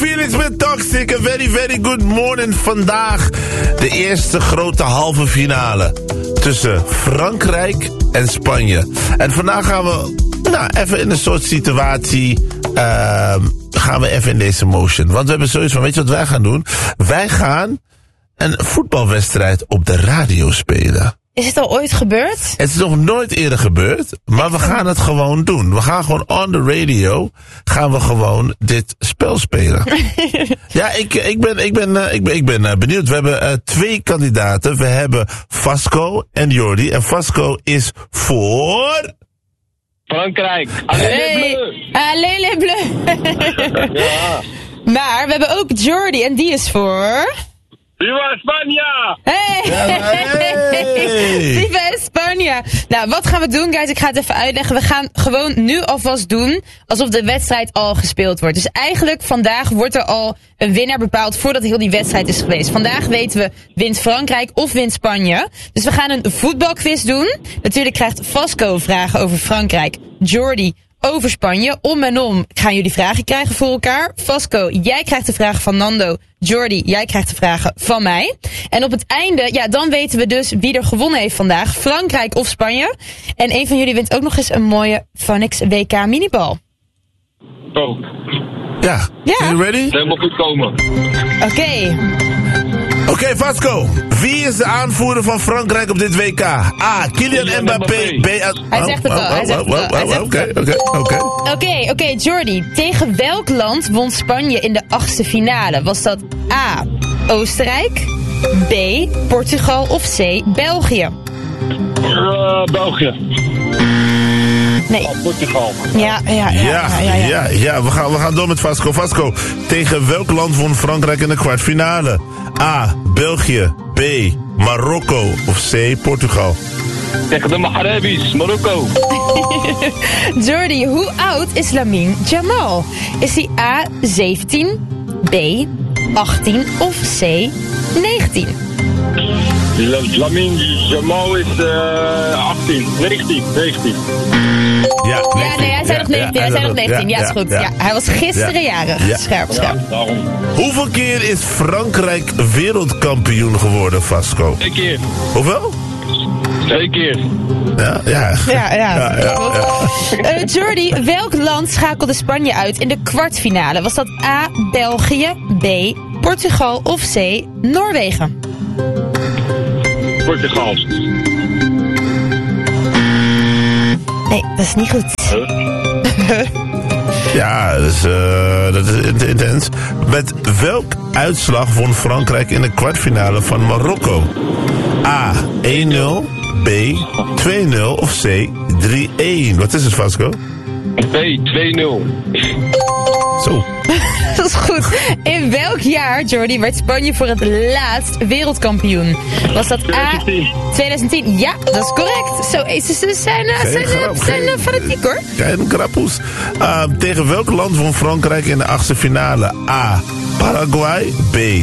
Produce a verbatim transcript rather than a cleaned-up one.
Felix met Toxic. A very, very good morning. Vandaag de eerste grote halve finale tussen Frankrijk en Spanje. En vandaag gaan we nou, even in een soort situatie... Uh, gaan we even in deze motion. Want we hebben zoiets van, weet je wat wij gaan doen? Wij gaan een voetbalwedstrijd op de radio spelen. Is het al ooit gebeurd? Het is nog nooit eerder gebeurd, maar we gaan het gewoon doen. We gaan gewoon on the radio, gaan we gewoon dit spel spelen. Ja, ik, ik ben, ik ben, uh, ik ben, ik ben uh, benieuwd. We hebben uh, twee kandidaten. We hebben Vasco en Jordi. En Vasco is voor... Frankrijk. Hey, allez les bleus. Ja. Maar we hebben ook Jordi en die is voor... Viva Spanje! Hey! Hey. Viva Spanje! Nou, wat gaan we doen, guys? Ik ga het even uitleggen. We gaan gewoon nu alvast doen alsof de wedstrijd al gespeeld wordt. Dus eigenlijk vandaag wordt er al een winnaar bepaald voordat heel die wedstrijd is geweest. Vandaag weten we, wint Frankrijk of wint Spanje. Dus we gaan een voetbalquiz doen. Natuurlijk krijgt Vasco vragen over Frankrijk. Jordi over Spanje. Om en om gaan jullie vragen krijgen voor elkaar. Vasco, jij krijgt de vragen van Nando. Jordi, jij krijgt de vragen van mij. En op het einde, ja, dan weten we dus wie er gewonnen heeft vandaag. Frankrijk of Spanje. En een van jullie wint ook nog eens een mooie Phonics W K minibal. Oh. Ja, Ja. are you ready? Helemaal goed komen. Oké. Okay. Oké, okay, Vasco. Wie is de aanvoerder van Frankrijk op dit W K? A. Kylian Mbappé. B. Hij zegt het al, hij zegt het al. Oké, oké, oké. Oké, oké, Jordi. Tegen welk land won Spanje in de achtste finale? Was dat A. Oostenrijk, B. Portugal of C. België? Uh, België. Nee. Oh, Portugal. Ja, ja, ja. Ja, ja, ja. ja, ja. We, gaan, we gaan door met Vasco. Vasco, tegen welk land won Frankrijk in de kwartfinale? A. België. B. Marokko. Of C. Portugal. Tegen de Maghrébis, Marokko. Jordi, hoe oud is Lamine Jamal? Is hij A. zeventien, B. achttien of C. negentien? Lamine Jamal is uh, achttien, negentien, negentien. Ja, Ja, nee, hij zei nog negentien. Ja, hij zei nog negentien. Ja, is goed. Ja, hij was gisteren jarig. Ja. Scherp, scherp. Ja, daarom. Hoeveel keer is Frankrijk wereldkampioen geworden, Vasco? Twee keer. Hoeveel? Twee keer. Ja, ja. Ja, ja. Ja, ja, ja. Uh, Jordi, welk land schakelde Spanje uit in de kwartfinale? Was dat A. België, B. Portugal of C. Noorwegen? Portugal. Nee, dat is niet goed. Ja, dat is, uh, dat is intens. Met welk uitslag won Frankrijk in de kwartfinale van Marokko? A. één nul, B. twee nul of C. drie een. Wat is het, Vasco? B. twee nul. Zo. Dat is goed. In welk jaar, Jordi, werd Spanje voor het laatst wereldkampioen? Was dat A... twintig tien. Ja, dat is correct. Zo, ze, ze zijn, uh, zijn, grap, uh, zijn uh, fanatiek, hoor. Geen krappoes. Uh, tegen welk land won Frankrijk in de achtste finale? A. Paraguay. B.